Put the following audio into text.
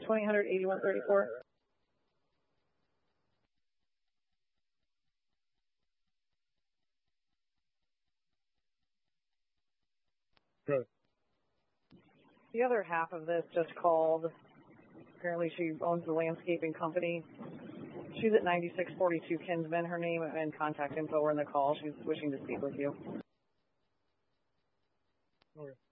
2000 8134. Good. The other half of this just called. Apparently she owns the landscaping company. She's at 9642 Kinsman. Her name and contact info are in the call. She's wishing to speak with you. Okay.